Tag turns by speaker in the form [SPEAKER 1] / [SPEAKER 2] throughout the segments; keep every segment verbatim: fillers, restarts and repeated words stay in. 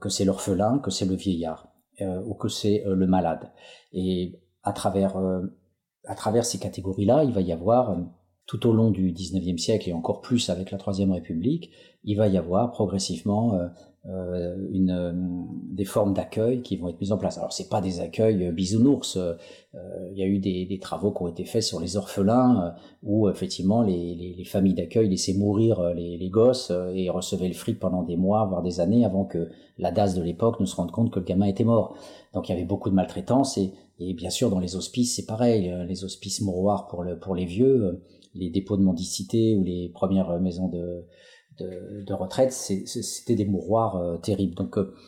[SPEAKER 1] que c'est l'orphelin, que c'est le vieillard, euh, ou que c'est euh, le malade. Et à travers, euh, à travers ces catégories-là, il va y avoir, euh, tout au long du dix-neuvième siècle et encore plus avec la Troisième République, il va y avoir progressivement euh, euh, une, euh, des formes d'accueil qui vont être mises en place. Alors c'est pas des accueils bisounours, euh, il y a eu des, des travaux qui ont été faits sur les orphelins euh, où effectivement les, les, les familles d'accueil laissaient mourir les, les gosses euh, et recevaient le fric pendant des mois, voire des années avant que la D A S de l'époque ne se rende compte que le gamin était mort. Donc il y avait beaucoup de maltraitance et, et bien sûr dans les hospices c'est pareil, les hospices mouroirs pour, le, pour les vieux, les dépôts de mendicité ou les premières maisons de, de, de retraite, c'est, c'était des mouroirs euh, terribles. Donc euh,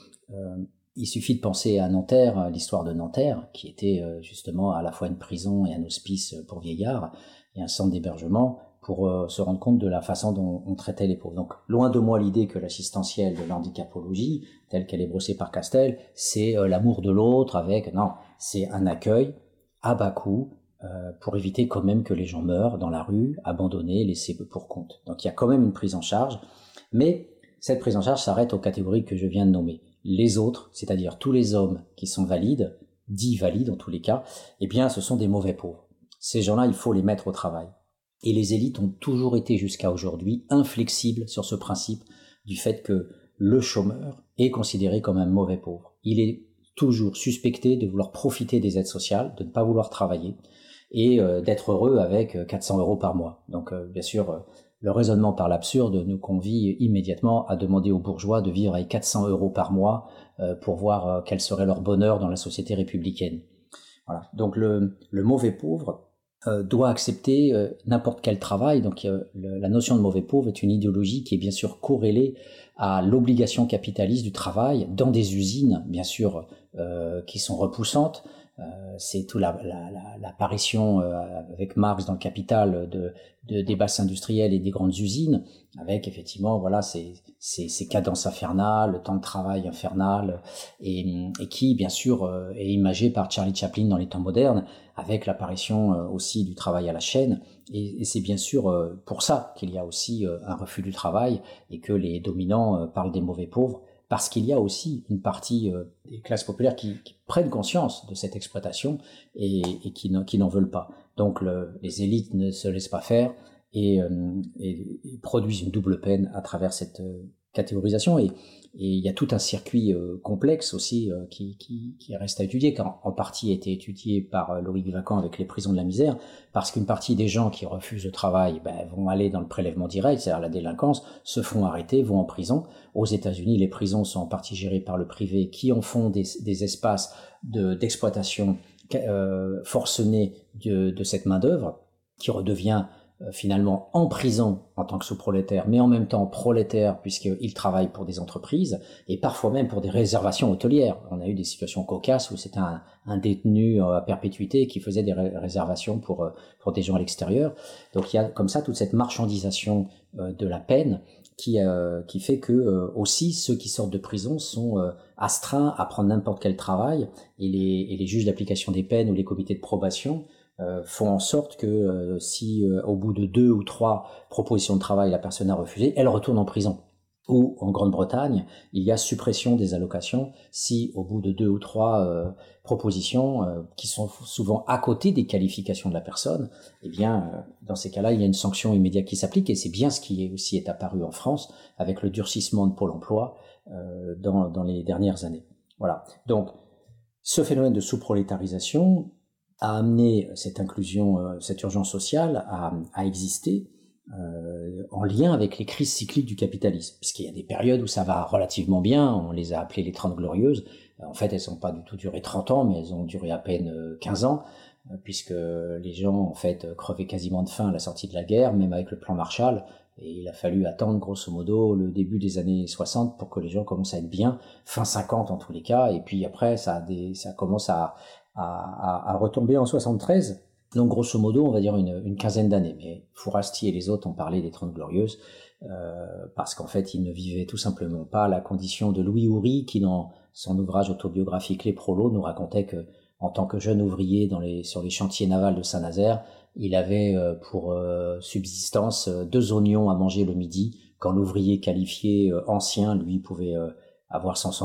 [SPEAKER 1] il suffit de penser à Nanterre, l'histoire de Nanterre, qui était euh, justement à la fois une prison et un hospice pour vieillards, et un centre d'hébergement, pour euh, se rendre compte de la façon dont on traitait les pauvres. Donc loin de moi l'idée que l'assistentielle de l'handicapologie, telle qu'elle est brossée par Castel, c'est euh, l'amour de l'autre avec... Non, c'est un accueil à bas coût, Euh, pour éviter quand même que les gens meurent dans la rue, abandonnés, laissés pour compte. Donc il y a quand même une prise en charge, mais cette prise en charge s'arrête aux catégories que je viens de nommer. Les autres, c'est-à-dire tous les hommes qui sont valides, dits valides en tous les cas, eh bien ce sont des mauvais pauvres. Ces gens-là, il faut les mettre au travail. Et les élites ont toujours été jusqu'à aujourd'hui inflexibles sur ce principe du fait que le chômeur est considéré comme un mauvais pauvre. Il est toujours suspecté de vouloir profiter des aides sociales, de ne pas vouloir travailler, et euh, d'être heureux avec quatre cents euros par mois. Donc euh, bien sûr, euh, le raisonnement par l'absurde nous convie immédiatement à demander aux bourgeois de vivre avec quatre cents euros par mois euh, pour voir euh, quel serait leur bonheur dans la société républicaine. Voilà. Donc le, le mauvais pauvre euh, doit accepter euh, n'importe quel travail. Donc euh, le, la notion de mauvais pauvre est une idéologie qui est bien sûr corrélée à l'obligation capitaliste du travail dans des usines, bien sûr, euh, qui sont repoussantes. Euh, c'est tout la, la, la, l'apparition euh, avec Marx dans le Capital de, de des basses industrielles et des grandes usines, avec effectivement voilà ces, ces, ces cadences infernales, le temps de travail infernal, et, et qui bien sûr euh, est imagé par Charlie Chaplin dans les temps modernes, avec l'apparition euh, aussi du travail à la chaîne. Et, et c'est bien sûr euh, pour ça qu'il y a aussi euh, un refus du travail et que les dominants euh, parlent des mauvais pauvres. Parce qu'il y a aussi une partie euh, des classes populaires qui, qui prennent conscience de cette exploitation et, et qui, ne, qui n'en veulent pas. Donc le, les élites ne se laissent pas faire et, euh, et, et produisent une double peine à travers cette euh, catégorisation. Et, et il y a tout un circuit euh, complexe aussi euh, qui, qui, qui reste à étudier, qui en, en partie a été étudié par euh, Loïc Vacan avec les prisons de la misère, parce qu'une partie des gens qui refusent le travail ben, vont aller dans le prélèvement direct, c'est-à-dire la délinquance, se font arrêter, vont en prison. Aux États-Unis, les prisons sont en partie gérées par le privé, qui en font des, des espaces de, d'exploitation euh, forcenée de, de cette main-d'œuvre, qui redevient euh, finalement en prison en tant que sous-prolétaire, mais en même temps prolétaire, puisqu'il travaille pour des entreprises, et parfois même pour des réservations hôtelières. On a eu des situations cocasses où c'était un, un détenu à perpétuité qui faisait des ré- réservations pour, pour des gens à l'extérieur. Donc il y a comme ça toute cette marchandisation euh, de la peine, qui euh, qui fait que euh, aussi ceux qui sortent de prison sont euh, astreints à prendre n'importe quel travail, et les et les juges d'application des peines ou les comités de probation euh, font en sorte que euh, si euh, au bout de deux ou trois propositions de travail la personne a refusé, elle retourne en prison. Ou en Grande-Bretagne, il y a suppression des allocations si au bout de deux ou trois euh, propositions euh, qui sont souvent à côté des qualifications de la personne, eh bien euh, dans ces cas-là, il y a une sanction immédiate qui s'applique, et c'est bien ce qui est aussi est apparu en France avec le durcissement de Pôle emploi euh, dans, dans les dernières années. Voilà. Donc ce phénomène de sous-prolétarisation a amené cette inclusion, euh, cette urgence sociale à, à exister. Euh, en lien avec les crises cycliques du capitalisme, parce qu'il y a des périodes où ça va relativement bien, on les a appelées les trente glorieuses. En fait, elles n'ont pas du tout duré trente ans, mais elles ont duré à peine quinze ans, puisque les gens en fait crevaient quasiment de faim à la sortie de la guerre, même avec le plan Marshall, et il a fallu attendre grosso modo le début des années soixante pour que les gens commencent à être bien, fin cinquante en tous les cas, et puis après ça, a des, ça commence à, à, à retomber en soixante-treize. Donc grosso modo, on va dire une, une quinzaine d'années. Mais Fourasti et les autres ont parlé des Trente Glorieuses euh, parce qu'en fait, ils ne vivaient tout simplement pas la condition de Louis Houry, qui dans son ouvrage autobiographique Les Prolos nous racontait que, en tant que jeune ouvrier dans les, sur les chantiers navals de Saint-Nazaire, il avait euh, pour euh, subsistance euh, deux oignons à manger le midi, quand l'ouvrier qualifié euh, ancien, lui, pouvait euh, avoir cent